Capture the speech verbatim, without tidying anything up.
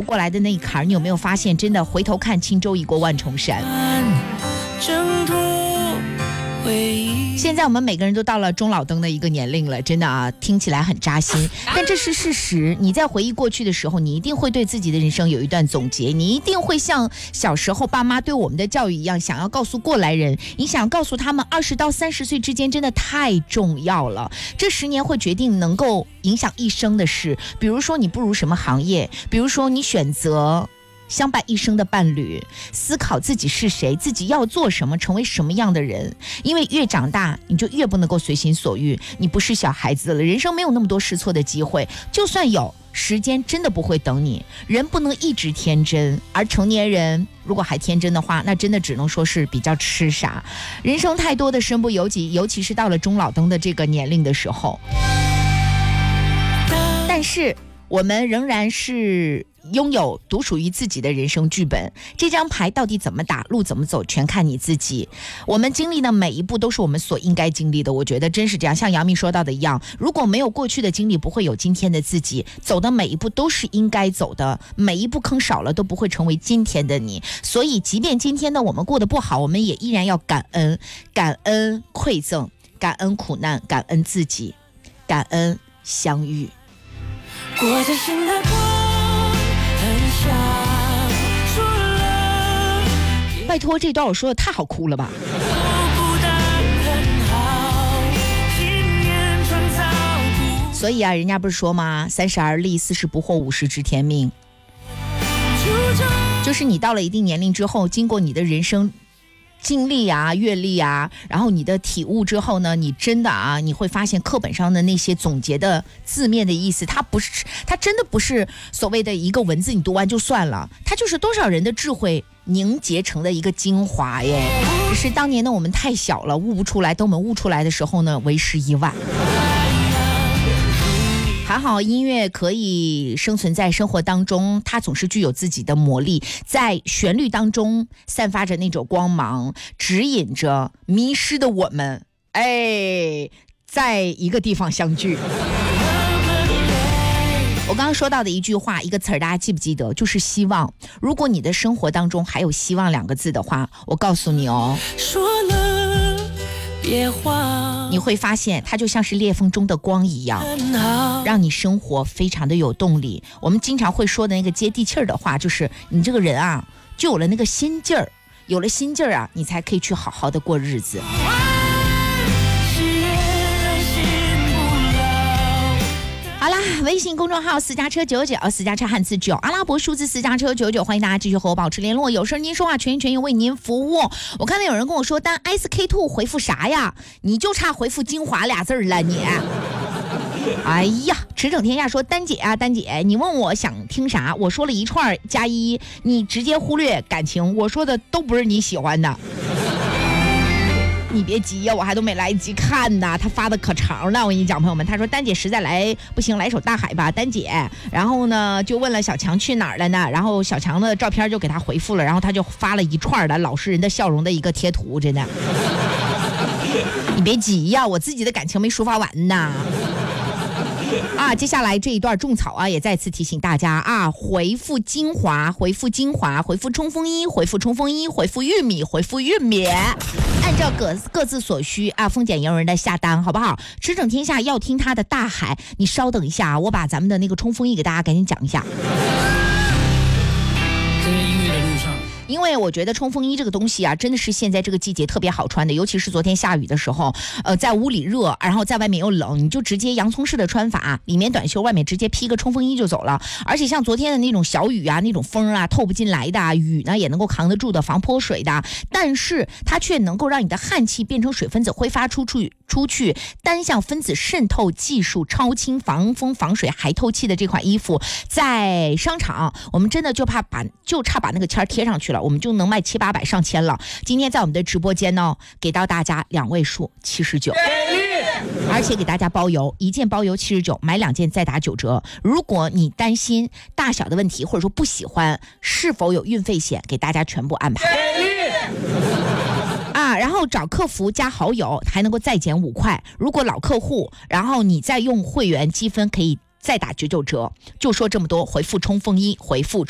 不过来的那一坎儿，你有没有发现，真的回头看轻舟已过万重山。现在我们每个人都到了中老登的一个年龄了，真的啊，听起来很扎心，但这是事实。你在回忆过去的时候，你一定会对自己的人生有一段总结，你一定会像小时候爸妈对我们的教育一样，想要告诉过来人，你想告诉他们二十到三十岁之间真的太重要了，这十年会决定能够影响一生的事。比如说你步入什么行业，比如说你选择相伴一生的伴侣，思考自己是谁，自己要做什么，成为什么样的人。因为越长大你就越不能够随心所欲，你不是小孩子了，人生没有那么多试错的机会，就算有，时间真的不会等你。人不能一直天真，而成年人如果还天真的话，那真的只能说是比较痴傻。人生太多的身不由己，尤其是到了中老登的这个年龄的时候。但是我们仍然是拥有独属于自己的人生剧本，这张牌到底怎么打，路怎么走，全看你自己。我们经历的每一步都是我们所应该经历的，我觉得真是这样。像杨幂说到的一样，如果没有过去的经历，不会有今天的自己。走的每一步都是应该走的，每一步坑少了都不会成为今天的你。所以即便今天的我们过得不好，我们也依然要感恩，感恩馈赠，感恩苦难，感恩自己，感恩相遇。 过着新的光，很想说了。 拜托，这段我说的太好哭了吧？所以啊，人家不是说吗？三十而立，四十不惑，五十知天命。就是你到了一定年龄之后，经过你的人生经历啊、阅历啊，然后你的体悟之后呢，你真的啊，你会发现课本上的那些总结的字面的意思，它不是，它真的不是所谓的一个文字你读完就算了，它就是多少人的智慧凝结成的一个精华耶。只是当年的我们太小了，悟不出来，等我们悟出来的时候呢，为时已晚。还好音乐可以生存在生活当中，它总是具有自己的魔力，在旋律当中散发着那种光芒，指引着迷失的我们，哎，在一个地方相聚。我刚刚说到的一句话，一个词儿，大家记不记得？就是希望。如果你的生活当中还有希望两个字的话，我告诉你哦， 说了别慌， 你会发现它就像是裂缝中的光一样，让你生活非常的有动力。我们经常会说的那个接地气儿的话，就是你这个人啊，就有了那个心劲儿，有了心劲儿啊，你才可以去好好的过日子。好啦，微信公众号私家车九九，私家车汉字九，阿拉伯数字私家车九九，欢迎大家继续和我保持联络。有事您说话，全心全意为您服务。我看到有人跟我说，单 S K 二 回复啥呀？你就差回复精华俩字了你。哎呀，驰骋天下说，丹姐啊，丹姐，你问我想听啥，我说了一串加一，你直接忽略感情，我说的都不是你喜欢的。你别急呀，我还都没来得及看呢，他发的可长了。我跟你讲，朋友们，他说丹姐实在来不行，来首大海吧，丹姐。然后呢，就问了小强去哪儿了呢？然后小强的照片就给他回复了，然后他就发了一串的老实人的笑容的一个贴图，真的。你别急呀，我自己的感情没抒发完呢。啊，接下来这一段种草啊，也再次提醒大家啊，回复精华，回复精华，回复冲锋衣，回复冲锋衣，回复玉米，回复玉米，按照各各自所需啊，丰俭由人的下单，好不好？驰骋天下要听他的大海，你稍等一下，我把咱们的那个冲锋衣给大家赶紧讲一下。 在音乐的路上。 因为我觉得冲锋衣这个东西啊，真的是现在这个季节特别好穿的，尤其是昨天下雨的时候，呃，在屋里热，然后在外面又冷，你就直接洋葱式的穿法，里面短袖，外面直接披个冲锋衣就走了。而且像昨天的那种小雨啊，那种风啊，透不进来的，雨呢也能够扛得住的，防泼水的，但是它却能够让你的汗气变成水分子挥发出去。出去单向分子渗透技术超轻防风防水还透气的这款衣服，在商场我们真的就怕把就差把那个签贴上去了，我们就能卖七八百上千了。今天在我们的直播间呢，给到大家两位数七十九，而且给大家包邮，一件包邮七十九，买两件再打九折。如果你担心大小的问题，或者说不喜欢是否有运费险，给大家全部安排。啊，然后找客服加好友还能够再减五块，如果老客户，然后你再用会员积分可以再打九九折。就说这么多，回复冲锋衣，回复